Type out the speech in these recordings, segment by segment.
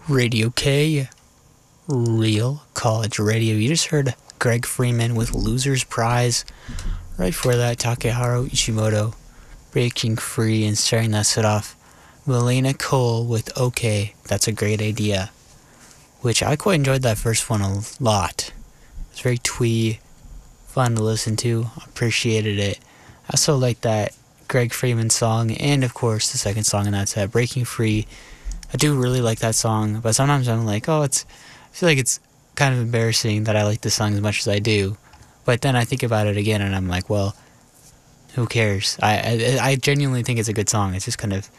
Radio K, Real College Radio. You just heard Greg Freeman with Loser's Prize. Right before that, Takeharu Ishimoto, Breaking Free, and starting that set off, Melina Cole with OK, That's a Great Idea, which I quite enjoyed that first one a lot. It's very twee, fun to listen to, appreciated it. I also like that Greg Freeman song, and of course the second song in that set, Breaking Free. I do really like that song, but sometimes I'm like, I feel like it's kind of embarrassing that I like this song as much as I do. But then I think about it again and I'm like, well, who cares? I genuinely think it's a good song. It's just kind of,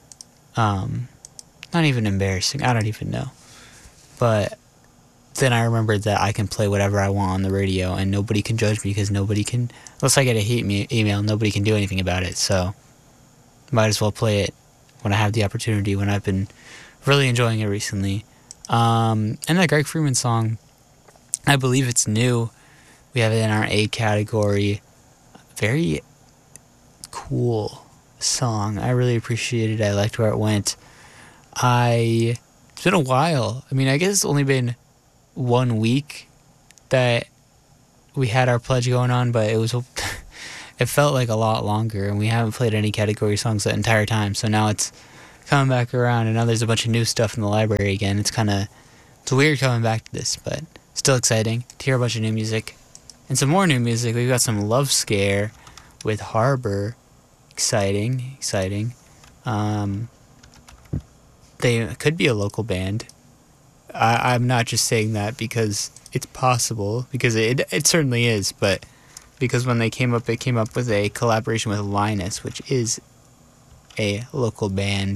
not even embarrassing. I don't even know. But then I remembered that I can play whatever I want on the radio and nobody can judge me because nobody can, unless I get a hate email, nobody can do anything about it. So might as well play it when I have the opportunity, when I've been really enjoying it recently. And that Greg Freeman song, I believe it's new. We have it in our A category. Very cool song. I really appreciated it. I liked where it went. It's been a while. I mean, I guess it's only been 1 week that we had our pledge going on, but it felt like a lot longer, and we haven't played any category songs that entire time, so now it's coming back around, and now there's a bunch of new stuff in the library again. It's weird coming back to this, but still exciting to hear a bunch of new music. And some more new music. We've got some Love Scare with Harbor. Exciting. They could be a local band. I'm not just saying that because it's possible, because it certainly is, but because when it came up with a collaboration with Linus, which is a local band.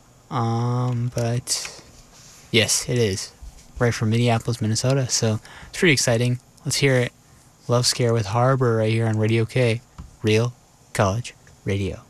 But yes, it is. Right from Minneapolis, Minnesota. So it's pretty exciting. Let's hear it. Love Scare with Harbor right here on Radio K, Real College Radio.